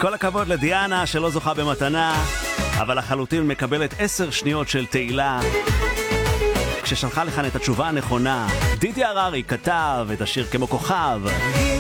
כל הכבוד לדיאנה שלא זוכה במתנה, אבל לחלוטין מקבלת 10 שניות של תהילה כששלחה לכאן את התשובה הנכונה. דידי הררי כתב את השיר כמו כוכב.